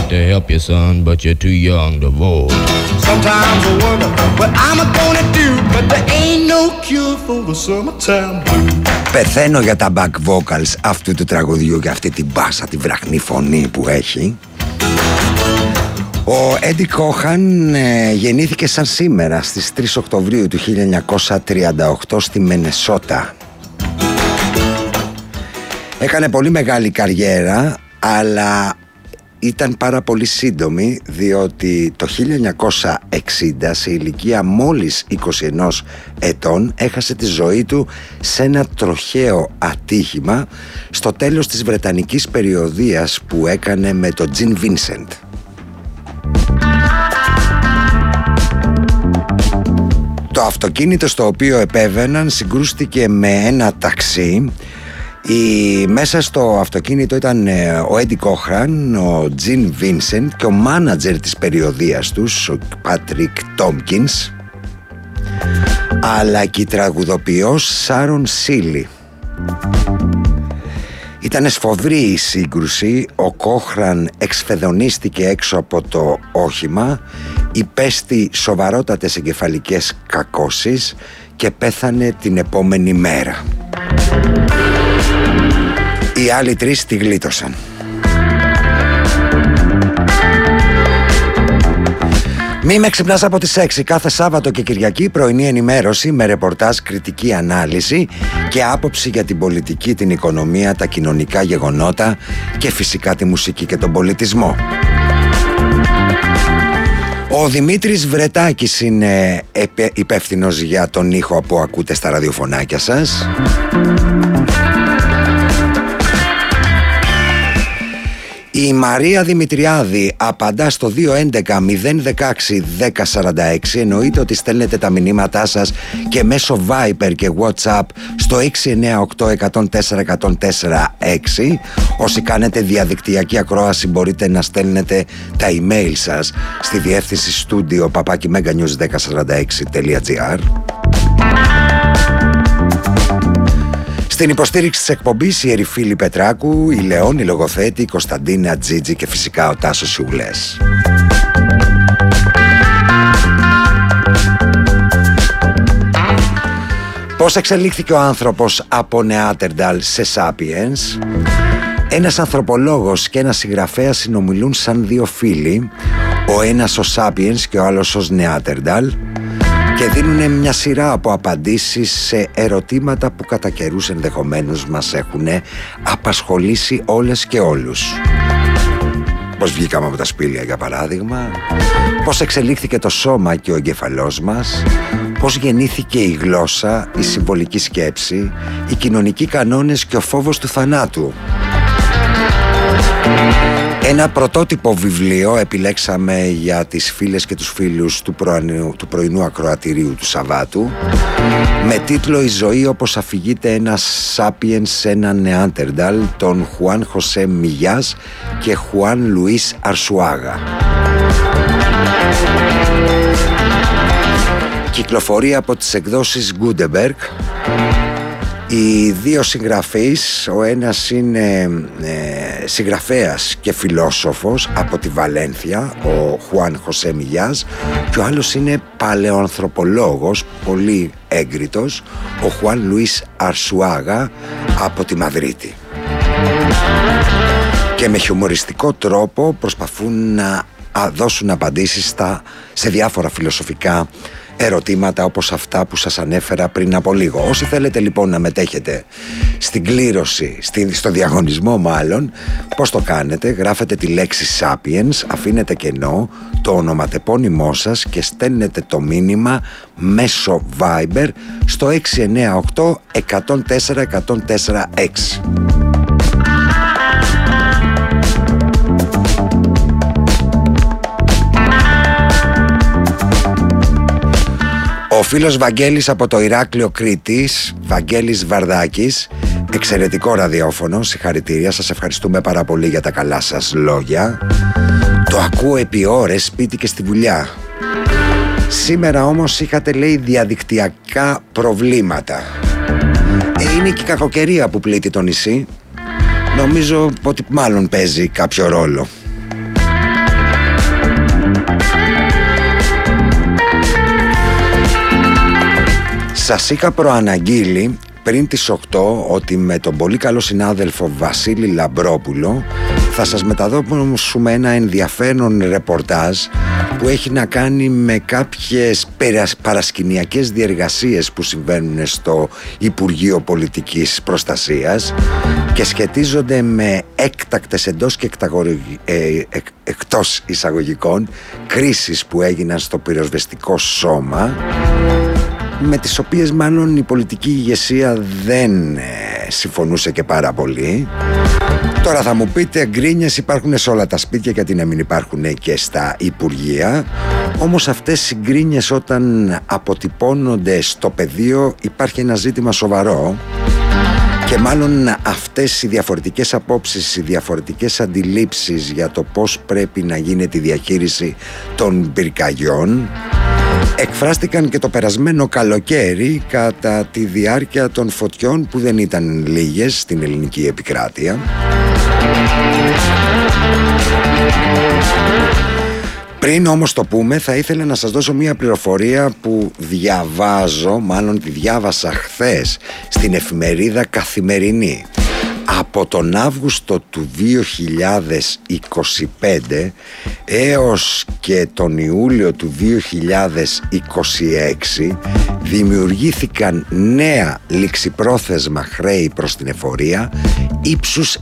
like to help you, son, but you're too young to vote. Sometimes I wonder what I'm gonna do, but there ain't no cure for the summertime blues. Πεθαίνω για τα back vocals αυτού του τραγουδιού και αυτή την μπάσα, τη βραχνή φωνή που έχει. Ο Έντι Κόχαν γεννήθηκε σαν σήμερα στις 3 Οκτωβρίου του 1938 στη Μινεσότα. Έκανε πολύ μεγάλη καριέρα, αλλά ήταν πάρα πολύ σύντομη, διότι το 1960 σε ηλικία μόλις 21 ετών έχασε τη ζωή του σε ένα τροχαίο ατύχημα στο τέλος της βρετανικής περιοδείας που έκανε με το Τζιν Βίνσεντ. Το αυτοκίνητο στο οποίο επέβαιναν συγκρούστηκε με ένα ταξί. Μέσα στο αυτοκίνητο ήταν ο Έντι Κόχαν, ο Τζιν Βίνσεντ και ο μάνατζερ της περιοδείας τους, ο Πάτρικ Τόμκινς, αλλά και η τραγουδοποιός Σάρον Σίλι. Ήταν σφοδρή η σύγκρουση. Ο Κόχαν εξφεδονίστηκε έξω από το όχημα, υπέστη σοβαρότατες εγκεφαλικές κακώσεις και πέθανε την επόμενη μέρα. Οι άλλοι τρεις τη γλίτωσαν. Μη με ξυπνάς από τις 6 κάθε Σάββατο και Κυριακή, πρωινή ενημέρωση με ρεπορτάζ, κριτική ανάλυση και άποψη για την πολιτική, την οικονομία, τα κοινωνικά γεγονότα και φυσικά τη μουσική και τον πολιτισμό. Ο Δημήτρης Βρετάκης είναι υπεύθυνος για τον ήχο που ακούτε στα ραδιοφωνάκια σας. Η Μαρία Δημητριάδη απαντά στο 211-016-1046. Εννοείται ότι στέλνετε τα μηνύματά σας και μέσω Viber και WhatsApp στο 698-104-104-6. Όσοι κάνετε διαδικτυακή ακρόαση μπορείτε να στέλνετε τα email σας στη διεύθυνση studio @meganews1046.gr. Στην υποστήριξη της εκπομπής η Ερυφίλη Πετράκου, η Λεόνη Λογοθέτη, η Κωνσταντίνα Τζίτζη και φυσικά ο Τάσος Ιουλές. Πώς εξελίχθηκε ο άνθρωπος από Νεάτερνταλ σε Σάπιενς? Ένας ανθρωπολόγος και ένας συγγραφέας συνομιλούν σαν δύο φίλοι, ο ένας ως Σάπιενς και ο άλλος ως Νεάτερνταλ, και δίνουν μια σειρά από απαντήσεις σε ερωτήματα που κατά καιρούς ενδεχομένως μας έχουν απασχολήσει όλες και όλους. Πώς βγήκαμε από τα σπήλια, για παράδειγμα, πώς εξελίχθηκε το σώμα και ο εγκεφαλός μας, πώς γεννήθηκε η γλώσσα, η συμβολική σκέψη, οι κοινωνικοί κανόνες και ο φόβος του θανάτου. Ένα πρωτότυπο βιβλίο επιλέξαμε για τις φίλες και τους φίλους του πρωινού ακροατηρίου του Σαββάτου, με τίτλο «Η ζωή όπως αφηγείται ένας Σάπιενς σε έναν Νεάντερνταλ», των Χουάν Χωσέ Μιγιάς και Χουάν Λουίς Αρσουάγα. Κυκλοφορεί από τις εκδόσεις Gutenberg. Οι δύο συγγραφείς, ο ένας είναι συγγραφέας και φιλόσοφος από τη Βαλένθια, ο Χουάν Χωσέ Μιγιάς, και ο άλλος είναι παλαιοανθρωπολόγος, πολύ έγκριτος, ο Χουάν Λουίς Αρσουάγα από τη Μαδρίτη. Και με χιουμοριστικό τρόπο προσπαθούν να δώσουν απαντήσεις σε διάφορα φιλοσοφικά ερωτήματα όπως αυτά που σας ανέφερα πριν από λίγο. Όσοι θέλετε λοιπόν να μετέχετε στην κλήρωση, στο διαγωνισμό μάλλον, πώς το κάνετε? Γράφετε τη λέξη Sapiens, αφήνετε κενό, το ονοματεπώνυμό σας και στέλνετε το μήνυμα μέσω Viber στο 698 104 104 6. Ο φίλος Βαγγέλης από το Ηράκλειο Κρήτης, Βαγγέλης Βαρδάκης, εξαιρετικό ραδιόφωνο, συγχαρητήρια, σας ευχαριστούμε πάρα πολύ για τα καλά σας λόγια. Το ακούω επί ώρες σπίτι και στη δουλειά. Σήμερα όμως είχατε, λέει, διαδικτυακά προβλήματα. Είναι και η κακοκαιρία που πλήττει το νησί. Νομίζω ότι μάλλον παίζει κάποιο ρόλο. Σας είχα προαναγγείλει πριν τις 8 ότι με τον πολύ καλό συνάδελφο Βασίλη Λαμπρόπουλο θα σας μεταδώσουμε ένα ενδιαφέρον ρεπορτάζ που έχει να κάνει με κάποιες παρασκηνιακές διεργασίες που συμβαίνουν στο Υπουργείο Πολιτικής Προστασίας και σχετίζονται με έκτακτες εντός και εκτός εισαγωγικών κρίσεις που έγιναν στο πυροσβεστικό σώμα, με τις οποίες μάλλον η πολιτική ηγεσία δεν συμφωνούσε και πάρα πολύ. Τώρα θα μου πείτε, γκρίνιες υπάρχουν σε όλα τα σπίτια, γιατί να μην υπάρχουν και στα υπουργεία. Όμως αυτές οι γκρίνιες όταν αποτυπώνονται στο πεδίο υπάρχει ένα ζήτημα σοβαρό, και μάλλον αυτές οι διαφορετικές απόψεις, οι διαφορετικές αντιλήψεις για το πώς πρέπει να γίνεται η διαχείριση των πυρκαγιών εκφράστηκαν και το περασμένο καλοκαίρι κατά τη διάρκεια των φωτιών που δεν ήταν λίγες στην ελληνική επικράτεια. Πριν όμως το πούμε, θα ήθελα να σας δώσω μια πληροφορία που διαβάζω, μάλλον τη διάβασα χθες στην εφημερίδα Καθημερινή. Από τον Αύγουστο του 2025 έως και τον Ιούλιο του 2026 δημιουργήθηκαν νέα ληξιπρόθεσμα χρέη προς την εφορία ύψους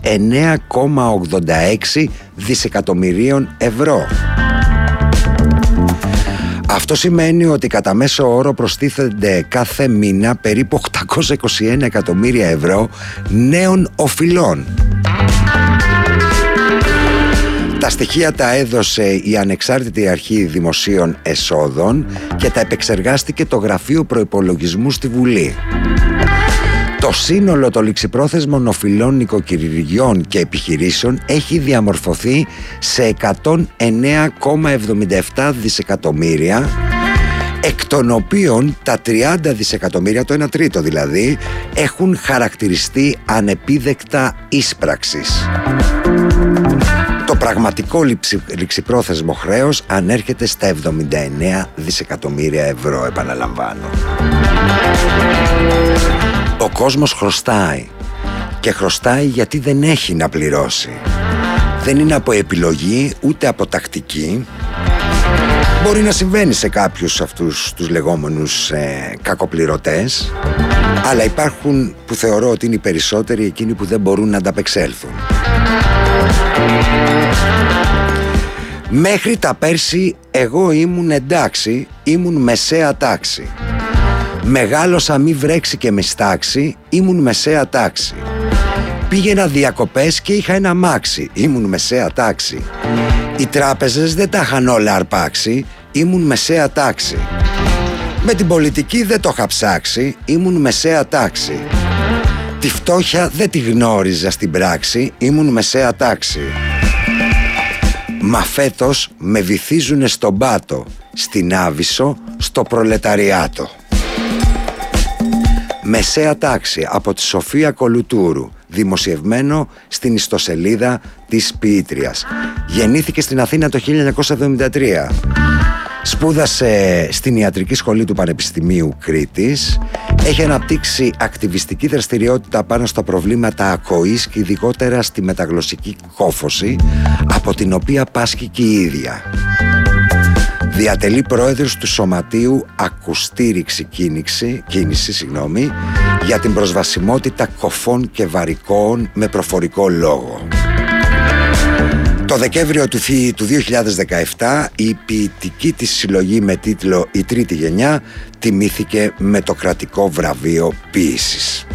9,86 δισεκατομμυρίων ευρώ. Αυτό σημαίνει ότι κατά μέσο όρο προστίθενται κάθε μήνα περίπου 821 εκατομμύρια ευρώ νέων οφειλών. Τα στοιχεία τα έδωσε η Ανεξάρτητη Αρχή Δημοσίων Εσόδων και τα επεξεργάστηκε το Γραφείο Προϋπολογισμού στη Βουλή. Το σύνολο των ληξιπρόθεσμων οφειλών νοικοκυριών και επιχειρήσεων έχει διαμορφωθεί σε 109,77 δισεκατομμύρια, εκ των οποίων τα 30 δισεκατομμύρια, το 1 τρίτο δηλαδή, έχουν χαρακτηριστεί ανεπίδεκτα ίσπραξης. Το πραγματικό ληξιπρόθεσμο χρέος ανέρχεται στα 79 δισεκατομμύρια ευρώ, επαναλαμβάνω. Ο κόσμος χρωστάει, και χρωστάει γιατί δεν έχει να πληρώσει. Δεν είναι από επιλογή ούτε από τακτική. Μπορεί να συμβαίνει σε κάποιους αυτούς τους λεγόμενους κακοπληρωτές, αλλά υπάρχουν που θεωρώ ότι είναι οι περισσότεροι εκείνοι που δεν μπορούν να ανταπεξέλθουν. Μέχρι τα πέρσι εγώ ήμουν εντάξει, ήμουν μεσαία τάξη. Μεγάλωσα μη βρέξει και με στάξει, ήμουν μεσαία τάξη. Πήγαινα διακοπές και είχα ένα αμάξι, ήμουν μεσαία τάξη. Οι τράπεζες δεν τα είχαν όλα αρπάξει, ήμουν μεσαία τάξη. Με την πολιτική δεν το είχα ψάξει, ήμουν μεσαία τάξη. Τη φτώχεια δεν τη γνώριζα στην πράξη, ήμουν μεσαία τάξη. Μα φέτος με βυθίζουνε στον πάτο, στην Άβυσσο, στο προλεταριάτο. Μεσαία τάξη, από τη Σοφία Κολουτούρου, δημοσιευμένο στην ιστοσελίδα της ποιήτριας. Γεννήθηκε στην Αθήνα το 1973. Σπούδασε στην Ιατρική Σχολή του Πανεπιστημίου Κρήτης. Έχει αναπτύξει ακτιβιστική δραστηριότητα πάνω στα προβλήματα ακοής και ειδικότερα στη μεταγλωσσική κόφωση, από την οποία πάσχει και η ίδια. Διατελεί πρόεδρος του Σωματείου Ακουστήριξη Κίνηση για την προσβασιμότητα κοφών και βαρικών με προφορικό λόγο. Το Δεκέμβριο του 2017 η ποιητική της συλλογή με τίτλο «Η Τρίτη Γενιά» τιμήθηκε με το κρατικό βραβείο ποίησης.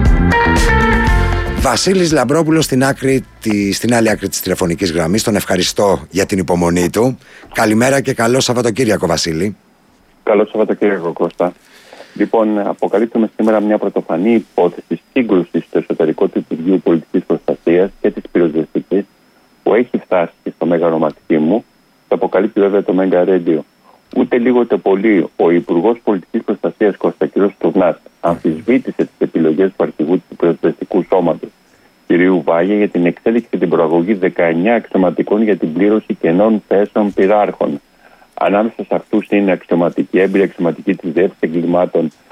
Βασίλης Λαμπρόπουλος στην άλλη άκρη της τηλεφωνικής γραμμής. Τον ευχαριστώ για την υπομονή του. Καλημέρα και καλό Σαββατοκύριακο, Βασίλη. Καλό Σαββατοκύριακο, Κώστα. Λοιπόν, αποκαλύπτουμε σήμερα μια πρωτοφανή υπόθεση σύγκρουσης στο εσωτερικό του Υπουργείου Πολιτικής Προστασίας και της Πυροσβεστικής, που έχει φτάσει στο Μέγαρο Μαξίμου. Το αποκαλύπτει βέβαια το Μέγα Radio. Ούτε λίγο ούτε πολύ ο Υπουργός Πολιτικής Προστασίας Κωνσταντίνος Τουρνάς αμφισβήτησε τις επιλογές του αρχηγού του Πυροσβεστικού Σώματος, κ. Βάγια, για την εξέλιξη και την προαγωγή 19 αξιωματικών για την πλήρωση κενών θέσεων πυράρχων. Ανάμεσα σε αυτούς είναι αξιωματικοί, έμπειροι αξιωματικοί της Διεύθυνσης Εγκλημάτων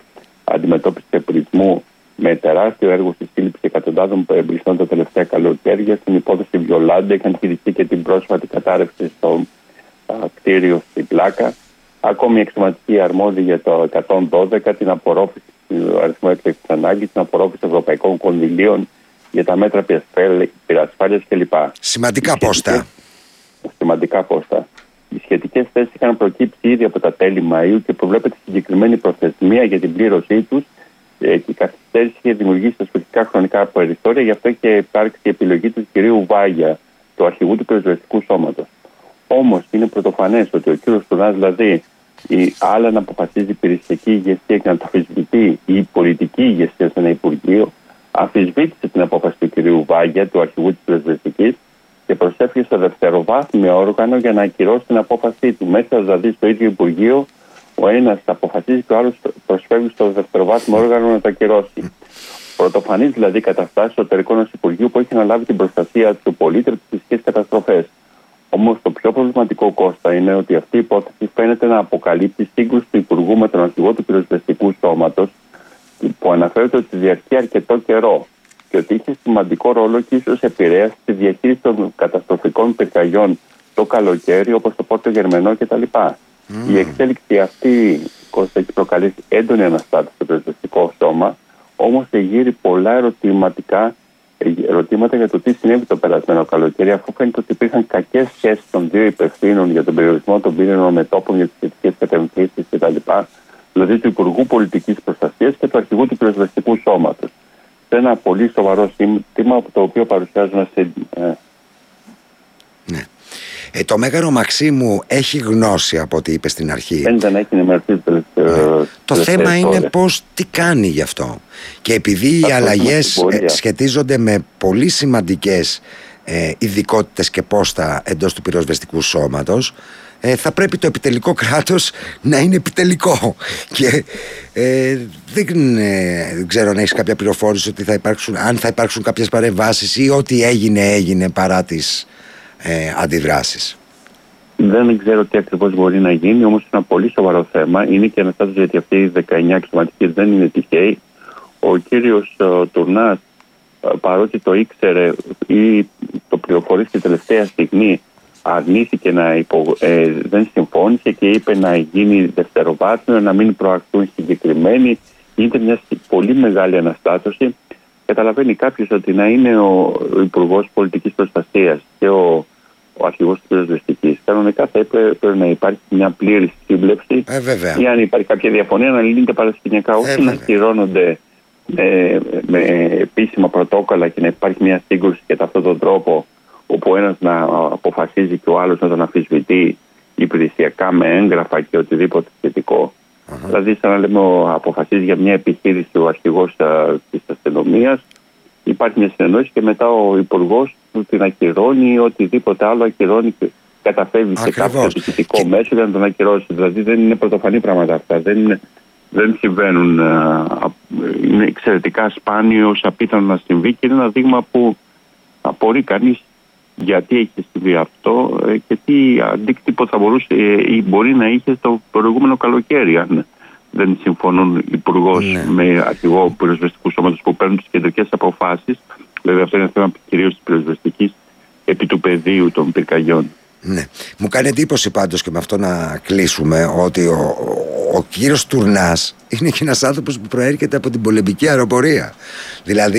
αντιμετώπιση του επουρισμού με τεράστιο έργο στη σύλληψη εκατοντάδων εμπριστών τα τελευταία καλοκαίρια. Στην υπόθεση Βιολάντα είχαν χειριστεί και την πρόσφατη κατάρρευση στο κτίριο στην Πλάκα. Ακόμη η αξιωματική αρμόδια για το 112, την απορρόφηση του αριθμού έκτακτης ανάγκης, την απορρόφηση ευρωπαϊκών κονδυλίων για τα μέτρα πυρασφάλειας κλπ. Σημαντικά πόστα. Σημαντικά πόστα. Οι σχετικές θέσεις είχαν προκύψει ήδη από τα τέλη Μαΐου και προβλέπεται συγκεκριμένη προθεσμία για την πλήρωσή τους. Και η καθυστέρηση είχε δημιουργήσει τα σχετικά χρονικά περιθώρια, γι' αυτό και υπάρξει η επιλογή του κυρίου Βάγια, του αρχηγού του πυροσβεστικού σώματος. Όμως είναι πρωτοφανές ότι ο κύριος Τουρνάς, δηλαδή, άλλα να αποφασίζει η υπηρεσιακή ηγεσία και να το αμφισβητεί η πολιτική ηγεσία σε ένα Υπουργείο, αμφισβήτησε την απόφαση του κυρίου Βάγια, του αρχηγού της πυροσβεστικής, και προσέφηκε στο δευτεροβάθμιο όργανο για να ακυρώσει την απόφασή του. Μέσα δηλαδή στο ίδιο Υπουργείο, ο ένας αποφασίζει και ο άλλος προσφεύγει στο δευτεροβάθμιο όργανο να το ακυρώσει. Πρωτοφανής δηλαδή καταστάσεις εσωτερικών ενός Υπουργείου που έχει αναλάβει την προστασία του πολίτη από τις φυσικές καταστροφές. Όμως το πιο προβληματικό, Κώστα, είναι ότι αυτή η υπόθεση φαίνεται να αποκαλύπτει σύγκρουση του Υπουργού με τον αρχηγό του πυροσβεστικού σώματος, που αναφέρεται ότι διαρκεί αρκετό καιρό και ότι είχε σημαντικό ρόλο και ίσως επηρέασε στη διαχείριση των καταστροφικών πυρκαγιών το καλοκαίρι, όπως το Πόρτο Γερμενό κτλ. Η εξέλιξη αυτή, Κώστα, έχει προκαλέσει έντονη αναστάτωση στο πυροσβεστικό σώμα, όμως εγείρει πολλά ερωτήματα για το τι συνέβη το περασμένο καλοκαίρι, αφού φαίνεται ότι υπήρχαν κακές σχέσεις των δύο υπευθύνων για τον περιορισμό των πύρινων μετώπων για τις σχετικές κατευθύνσεις κτλ., δηλαδή του Υπουργού Πολιτικής Προστασίας και του Αρχηγού του Πυροσβεστικού Σώματος. Σε ένα πολύ σοβαρό σύστημα το οποίο παρουσιάζουν σε. Ναι. Το Μέγαρο Μαξίμου έχει γνώση από ό,τι είπε στην αρχή. Δεν έχει ενημερωθεί. Το θέμα είναι πώς, τι κάνει γι' αυτό. Και επειδή οι αλλαγές σχετίζονται με πολύ σημαντικές ειδικότητες και πόστα εντός του πυροσβεστικού σώματος, θα πρέπει το επιτελικό κράτος να είναι επιτελικό. Και δεν ξέρω αν έχεις κάποια πληροφόρηση ότι αν θα υπάρξουν κάποιες παρεμβάσεις ή ό,τι έγινε παρά τις αντιδράσεις. Δεν ξέρω τι ακριβώς μπορεί να γίνει, όμως είναι ένα πολύ σοβαρό θέμα. Είναι και αναστάτωση γιατί αυτοί οι 19 αξιωματικοί δεν είναι τυχαίοι. Ο κύριος Τουρνάς, παρότι το ήξερε ή το πληροφορήθηκε τελευταία στιγμή, αρνήθηκε δεν συμφώνησε και είπε να γίνει δευτεροβάθμιο, να μην προαχθούν συγκεκριμένοι. Είναι μια πολύ μεγάλη αναστάτωση. Καταλαβαίνει κάποιος ότι να είναι ο Υπουργός Πολιτικής Προστασίας και ο αρχηγός της πυροσβεστικής, κανονικά θα έπρεπε να υπάρχει μια πλήρη σύμπλευση ή αν υπάρχει κάποια διαφωνία να λύνεται παρασκηνιακά, όχι να ακυρώνονται με επίσημα πρωτόκολλα και να υπάρχει μια σύγκρουση κατά αυτόν τον τρόπο, όπου ο ένας να αποφασίζει και ο άλλος να τον αμφισβητεί υπηρεσιακά με έγγραφα και οτιδήποτε σχετικό. Δηλαδή, σαν να λέμε, αποφασίζει για μια επιχείρηση ο αρχηγός της αστυνομίας, υπάρχει μια συνεννόηση και μετά ο υπουργός του την ακυρώνει ή οτιδήποτε άλλο ακυρώνει και καταφεύγει σε κάποιο επιχειρητικό μέσο για να τον ακυρώσει. Δηλαδή, δεν είναι πρωτοφανή πράγματα αυτά. Δεν συμβαίνουν. Είναι εξαιρετικά σπάνιο, απίθανο να συμβεί και είναι ένα δείγμα που απορεί κανείς γιατί έχει συμβεί αυτό και τι αντίκτυπο θα μπορούσε ή μπορεί να είχε στο προηγούμενο καλοκαίρι, αν δεν συμφωνούν υπουργός με αρχηγό πυροσβεστικού σώματος που παίρνουν τις κεντρικές αποφάσεις. Βέβαια, αυτό είναι θέμα κυρίως της πυροσβεστικής επί του πεδίου των πυρκαγιών. Ναι. Μου κάνει εντύπωση πάντως, και με αυτό να κλείσουμε, ότι ο κύριος Τουρνάς είναι και ένας άνθρωπος που προέρχεται από την πολεμική αεροπορία. Δηλαδή